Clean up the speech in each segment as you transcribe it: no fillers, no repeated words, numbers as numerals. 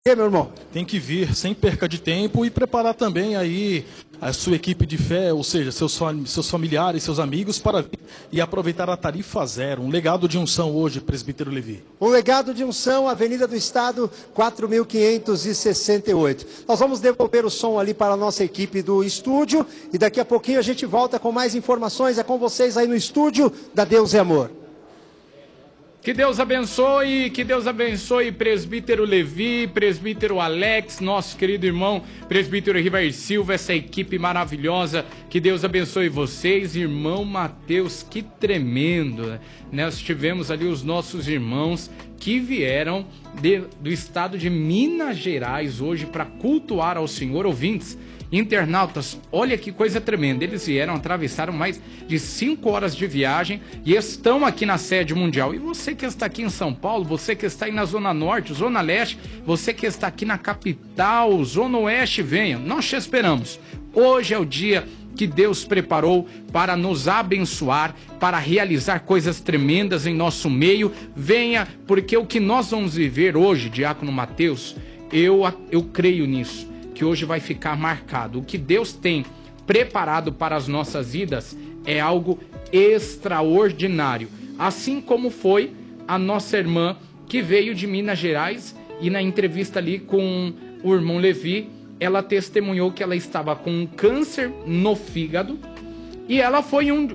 Meu irmão? Tem que vir sem perca de tempo e preparar também aí a sua equipe de fé, ou seja, seus familiares, seus amigos, para vir e aproveitar a tarifa zero. Um legado de unção hoje, presbítero Levi. Um legado de unção, Avenida do Estado, 4.568. Nós vamos devolver o som ali para a nossa equipe do estúdio e daqui a pouquinho a gente volta com mais informações. É com vocês aí no estúdio da Deus é Amor. Que Deus abençoe, presbítero Levi, presbítero Alex, nosso querido irmão, presbítero Rivair Silva, essa equipe maravilhosa. Que Deus abençoe vocês, irmão Mateus, que tremendo. Nós tivemos ali os nossos irmãos que vieram do estado de Minas Gerais hoje para cultuar ao Senhor. Ouvintes, internautas, olha que coisa tremenda. Eles vieram, atravessaram mais de 5 horas de viagem e estão aqui na sede mundial. E você que está aqui em São Paulo, você que está aí na Zona Norte, Zona Leste, você que está aqui na capital, Zona Oeste, venha. Nós te esperamos. Hoje é o dia que Deus preparou para nos abençoar, para realizar coisas tremendas em nosso meio. Venha, porque o que nós vamos viver hoje, Diácono Mateus, eu creio nisso, que hoje vai ficar marcado. O que Deus tem preparado para as nossas vidas é algo extraordinário. Assim como foi a nossa irmã que veio de Minas Gerais e na entrevista ali com o irmão Levi, ela testemunhou que ela estava com um câncer no fígado e ela foi em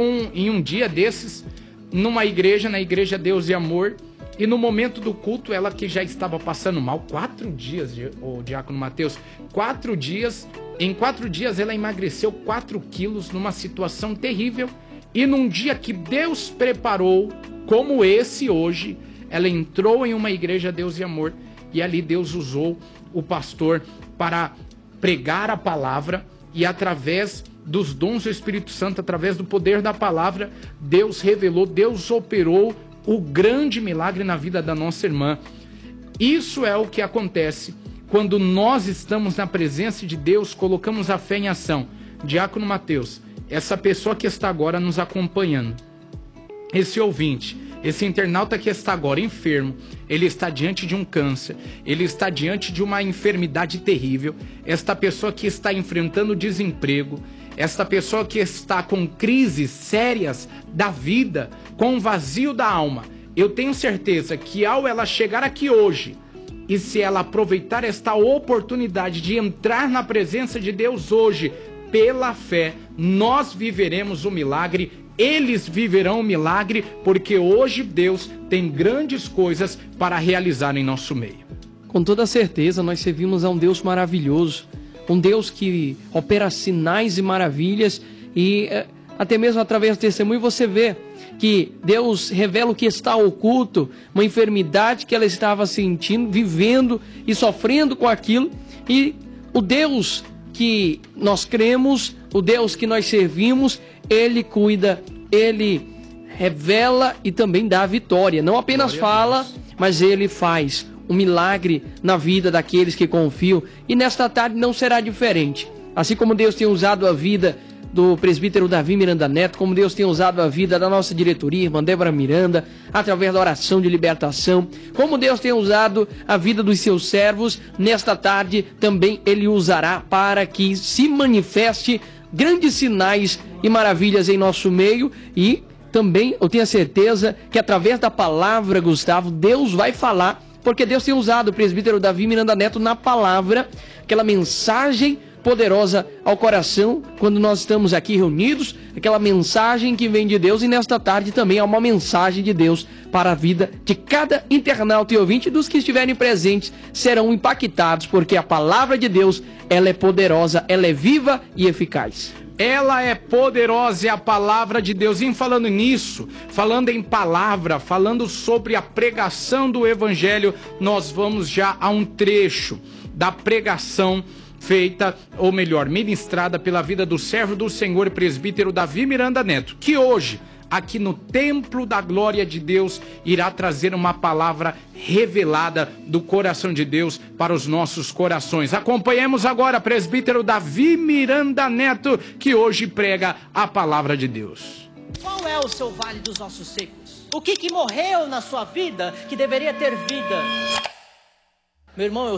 um dia desses numa igreja, na igreja Deus e Amor, e no momento do culto, ela que já estava passando mal, 4 dias, o Diácono Mateus, 4 dias, em 4 dias ela emagreceu 4 quilos numa situação terrível, e num dia que Deus preparou, como esse hoje, ela entrou em uma igreja Deus e Amor, e ali Deus usou o pastor para pregar a palavra, e através dos dons do Espírito Santo, através do poder da palavra, Deus revelou, Deus operou o grande milagre na vida da nossa irmã. Isso é o que acontece quando nós estamos na presença de Deus, colocamos a fé em ação. Diácono Mateus, essa pessoa que está agora nos acompanhando, esse ouvinte, esse internauta que está agora enfermo, ele está diante de um câncer, ele está diante de uma enfermidade terrível, esta pessoa que está enfrentando desemprego, esta pessoa que está com crises sérias da vida, com um vazio da alma, eu tenho certeza que ao ela chegar aqui hoje, e se ela aproveitar esta oportunidade de entrar na presença de Deus hoje, pela fé, nós viveremos o milagre, eles viverão o milagre, porque hoje Deus tem grandes coisas para realizar em nosso meio. Com toda certeza, nós servimos a um Deus maravilhoso, um Deus que opera sinais e maravilhas, e até mesmo através do testemunho você vê que Deus revela o que está oculto, uma enfermidade que ela estava sentindo, vivendo e sofrendo com aquilo, e o Deus que nós cremos, o Deus que nós servimos, Ele cuida, Ele revela e também dá a vitória. Não apenas fala, mas Ele faz um milagre na vida daqueles que confiam. E nesta tarde não será diferente. Assim como Deus tem usado a vida do presbítero Davi Miranda Neto, como Deus tem usado a vida da nossa diretoria, irmã Débora Miranda, através da oração de libertação, como Deus tem usado a vida dos seus servos, nesta tarde também Ele usará para que se manifeste grandes sinais e maravilhas em nosso meio. E também eu tenho a certeza que através da palavra, Gustavo, Deus vai falar, porque Deus tem usado o presbítero Davi Miranda Neto na palavra, aquela mensagem poderosa ao coração, quando nós estamos aqui reunidos, aquela mensagem que vem de Deus, e nesta tarde também há uma mensagem de Deus para a vida de cada internauta e ouvinte, dos que estiverem presentes serão impactados, porque a palavra de Deus, ela é poderosa, ela é viva e eficaz. Ela é poderosa, é a palavra de Deus. E falando nisso, falando em palavra, falando sobre a pregação do Evangelho, nós vamos já a um trecho da pregação feita, ou melhor, ministrada pela vida do servo do Senhor, presbítero Davi Miranda Neto, que hoje, aqui no Templo da Glória de Deus, irá trazer uma palavra revelada do coração de Deus para os nossos corações. Acompanhemos agora presbítero Davi Miranda Neto, que hoje prega a palavra de Deus. Qual é o seu vale dos ossos secos? O que morreu na sua vida que deveria ter vida? Meu irmão, eu